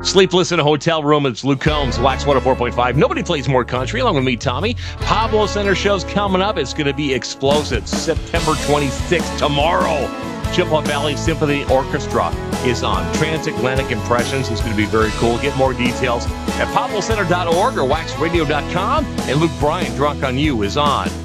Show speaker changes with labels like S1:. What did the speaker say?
S1: Sleepless in a Hotel Room. It's Luke Combs, Wax 104.5. Nobody plays more country, along with me, Tommy. Pablo Center show's coming up. It's going to be explosive. September 26th, tomorrow. Chippewa Valley Symphony Orchestra is on. Transatlantic Impressions is going to be very cool. Get more details at pablocenter.org or waxradio.com. And Luke Bryan, Drunk on You, is on.